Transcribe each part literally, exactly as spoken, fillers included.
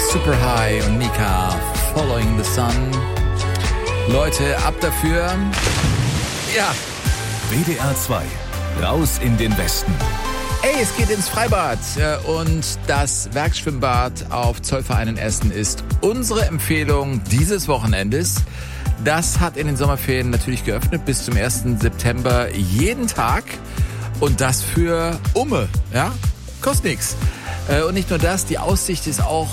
Super High und Mika, Following the Sun. Leute, ab dafür. Ja. W D R zwei, raus in den Westen. Ey, es geht ins Freibad und das Werksschwimmbad auf Zollverein in Essen ist unsere Empfehlung dieses Wochenendes. Das hat in den Sommerferien natürlich geöffnet bis zum ersten September jeden Tag und das für Umme, ja, kostet nichts. Und nicht nur das, die Aussicht ist auch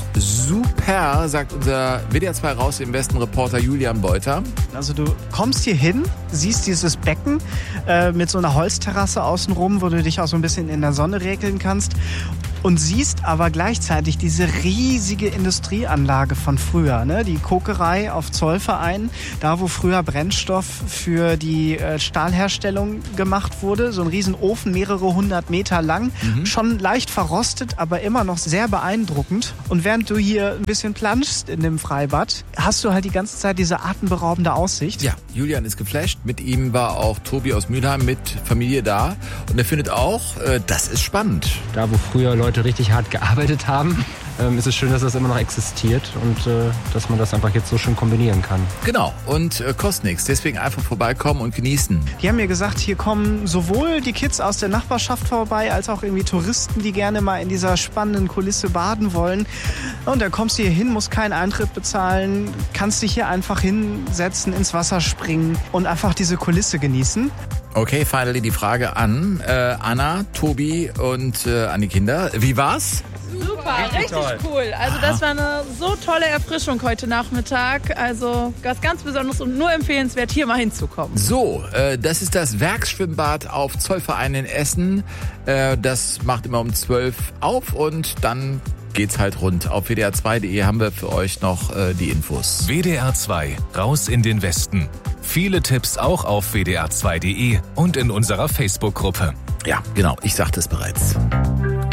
super, sagt unser W D R zwei raus im Westen Reporter Julian Beuter. Also du kommst hier hin, siehst dieses Becken äh, mit so einer Holzterrasse außenrum, wo du dich auch so ein bisschen in der Sonne räkeln kannst. Und siehst aber gleichzeitig diese riesige Industrieanlage von früher, ne? Die Kokerei auf Zollverein, da wo früher Brennstoff für die äh, Stahlherstellung gemacht wurde. So ein Riesenofen, mehrere hundert Meter lang, mhm. schon leicht verrostet, aber immer noch sehr beeindruckend. Und während du hier ein bisschen planschst in dem Freibad, hast du halt die ganze Zeit diese atemberaubende Aussicht. Ja, Julian ist geflasht. Mit ihm war auch Tobi aus Mülheim mit Familie da. Und er findet auch, äh, das ist spannend. Da wo früher Leute richtig hart gearbeitet haben, ähm, ist es schön, dass das immer noch existiert und äh, dass man das einfach jetzt so schön kombinieren kann. Genau, und äh, kostet nichts. Deswegen einfach vorbeikommen und genießen. Die haben mir gesagt, hier kommen sowohl die Kids aus der Nachbarschaft vorbei, als auch irgendwie Touristen, die gerne mal in dieser spannenden Kulisse baden wollen. Und dann kommst du hier hin, musst keinen Eintritt bezahlen, kannst dich hier einfach hinsetzen, ins Wasser springen und einfach diese Kulisse genießen. Okay, finally die Frage an äh, Anna, Tobi und äh, an die Kinder. Wie war's? Super, richtig, richtig cool. Also das war eine so tolle Erfrischung heute Nachmittag. Also was ganz Besonderes und nur empfehlenswert, hier mal hinzukommen. So, äh, das ist das Werksschwimmbad auf Zollverein in Essen. Äh, das macht immer um zwölf auf und dann geht's halt rund. Auf w d r zwei punkt d e haben wir für euch noch äh, die Infos. W D R zwei, raus in den Westen. Viele Tipps auch auf w d r zwei punkt d e und in unserer Facebook-Gruppe. Ja, genau, ich sagte es bereits.